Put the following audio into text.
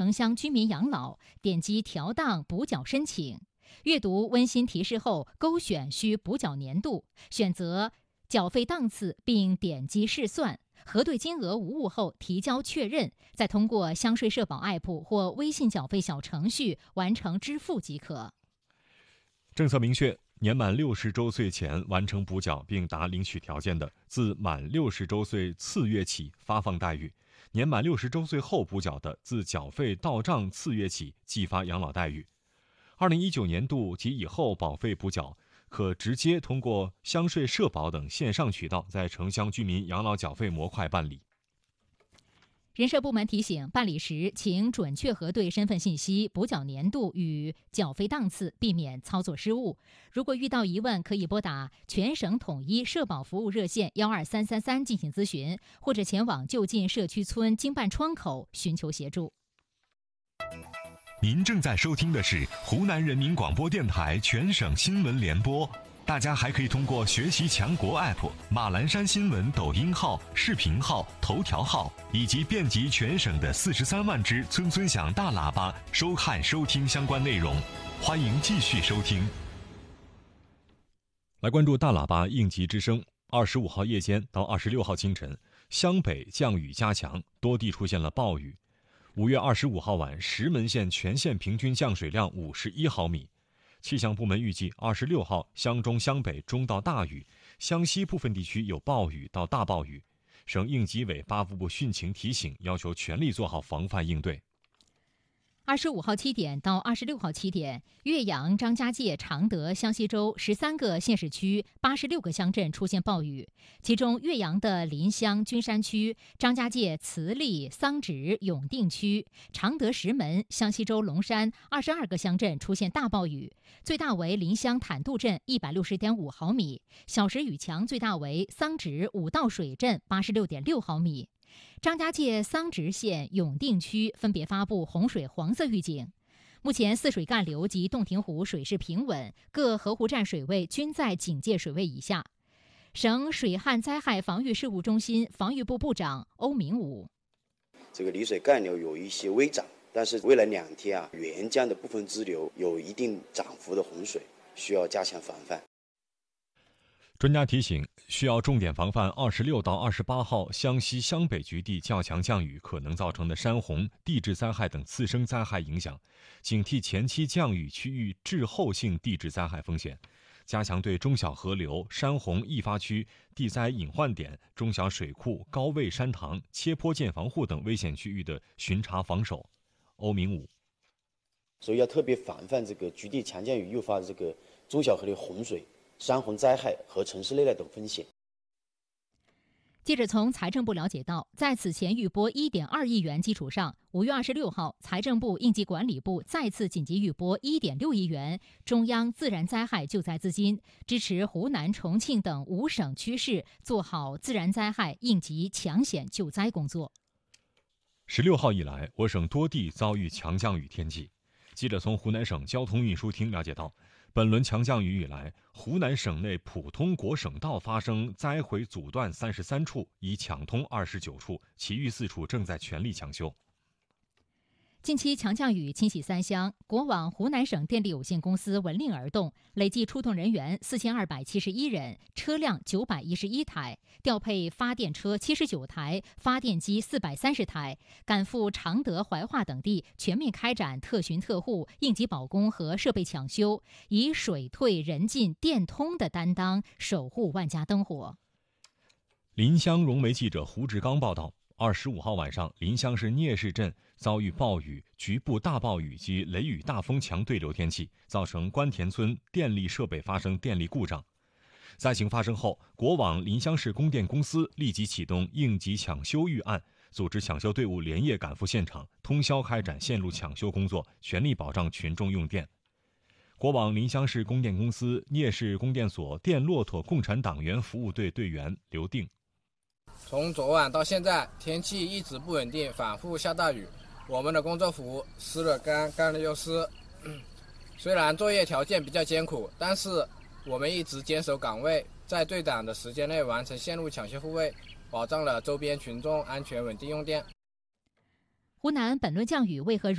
城乡居民养老，点击调档补缴申请。阅读温馨提示后，勾选需补缴年度，选择缴费档次并点击试算，核对金额无误后提交确认，再通过乡税社保 App 或微信缴费小程序完成支付即可。 政策明确，年满60周岁前完成补缴并达领取条件的，自满60周岁次月起发放待遇；年满60周岁后补缴的，自缴费到账次月起计发养老待遇。2019年度及以后保费补缴，可直接通过乡税社保等线上渠道在城乡居民养老缴费模块办理。 人社部门提醒，办理时请准确核对身份信息、补缴年度与缴费档次，避免操作失误。如果遇到疑问，可以拨打全省统一社保服务热线12333进行咨询，或者前往就近社区村经办窗口寻求协助。 您正在收听的是湖南人民广播电台全省新闻联播。大家还可以通过学习强国 App、马栏山新闻抖音号、视频号、头条号以及遍及全省的43万只村村响大喇叭收看收听相关内容。欢迎继续收听。 来关注大喇叭应急之声。25号夜间到26号清晨，湘北降雨加强，多地出现了暴雨。5月25号晚，石门县全县平均降水量51毫米。气象部门预计26号湘中湘北中到大雨，湘西部分地区有暴雨到大暴雨。省应急委发布汛情提醒，要求全力做好防范应对。 25号7点到26号7点，岳阳、张家界、常德、湘西州13个县市区86个乡镇出现暴雨，其中岳阳的临湘、君山区、张家界慈利、桑植、永定区、常德石门、湘西州龙山22个乡镇出现大暴雨，最大为临湘坦渡镇160.5毫米，小时雨强最大为桑植五道水镇86.6毫米。张家界、桑植县、永定区分别发布洪水黄色预警。目前泗水干流及洞庭湖水势平稳，各河湖站水位均在警戒水位以下。省水旱灾害防御事务中心防御部部长欧明武： 这个丽水干流有一些微涨，但是未来2天沅江的部分支流有一定涨幅的洪水，需要加强防范。 专家提醒，需要重点防范26到28号湘西湘北局地较强降雨可能造成的山洪、地质灾害等次生灾害影响，警惕前期降雨区域滞后性地质灾害风险，加强对中小河流、山洪易发区、地灾隐患点、中小水库、高位山塘、切坡建房户等危险区域的巡查防守。欧明武： 所以要特别防范这个局地强降雨诱发的这个中小河流洪水、山洪灾害和城市内涝等风险。 记者从财政部了解到，在此前预拨1.2亿元基础上，5月26号，财政部应急管理部再次紧急预拨1.6亿元中央自然灾害救灾资金，支持湖南、重庆等5省区市做好自然灾害应急抢险救灾工作。 16号以来，我省多地遭遇强降雨天气。记者从湖南省交通运输厅了解到，本轮强降雨以来，湖南省内普通国省道发生灾毁阻断33处，已抢通29处，其余4处正在全力抢修。 近期强降雨侵袭3乡，国网湖南省电力有限公司闻令而动，累计出动人员4271人，车辆911台，调配发电车79台，发电机430台，赶赴常德、怀化等地，全面开展特巡特护、应急保供和设备抢修，以水退人进、电通的担当，守护万家灯火。 临湘融媒记者胡志刚报道，25号晚上，临湘市聂氏镇遭遇暴雨、局部大暴雨及雷雨大风强对流天气，造成关田村电力设备发生电力故障。灾情发生后，国网临湘市供电公司立即启动应急抢修预案，组织抢修队伍连夜赶赴现场，通宵开展线路抢修工作，全力保障群众用电。国网临湘市供电公司聂氏供电所电骆驼共产党员服务队队员刘定： 从昨晚到现在，天气一直不稳定，反复下大雨，我们的工作服湿了干，干了又湿。虽然作业条件比较艰苦，但是我们一直坚守岗位，在对档的时间内完成线路抢修护卫，保障了周边群众安全稳定用电。 湖南本轮降雨为何